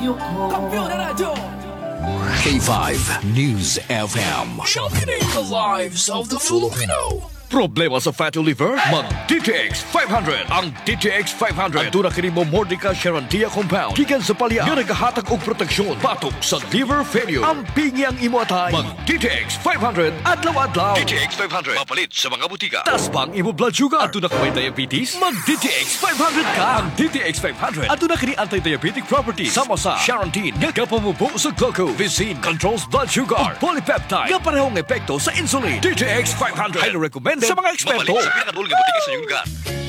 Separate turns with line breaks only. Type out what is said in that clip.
K5 News FM. Sharpening the lives of the Filipino. Problema sa fatty liver? Mag-DTX 500. Ang DTX 500 aduna kini mo Mordica Sharantia compound. Gikan sa palya nga nagahatag og proteksyon batok sa liver failure. Ang pingi ang imo atay. Mag-DTX 500 adlaw-adlaw. DTX 500 mapalit sa mga butika. Tas bang imo blood sugar? Aduna ka may diabetes? Mag-DTX 500 ka. Ang DTX 500 aduna kini anti-diabetic properties sama sa Sharantin nga kapamubo sa glucose. Visin controls blood sugar. Polypeptide nga parehong epekto sa insulin. DTX 500 highly recommended sa mga eksperto.
Mapalit sa pinakadulong butika sa iyong lugar.